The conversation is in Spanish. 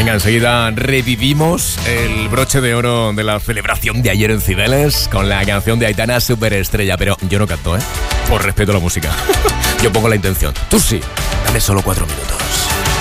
Venga, enseguida revivimos el broche de oro de la celebración de ayer en Cibeles con la canción de Aitana, Superestrella. Pero yo no canto, por respeto a la música. Yo pongo la intención. Tú sí. Dame solo 4 minutos.